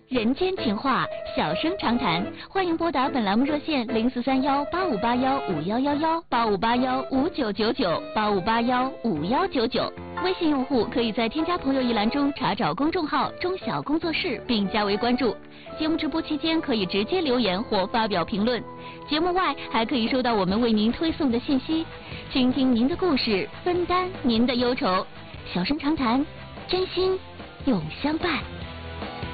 人间情话，小声长谈。欢迎拨打本栏目热线0431858151118581599985815199。微信用户可以在添加朋友一栏中查找公众号中小工作室并加为关注。节目直播期间可以直接留言或发表评论，节目外还可以收到我们为您推送的信息，倾听您的故事，分担您的忧愁。小声长谈，真心永相伴。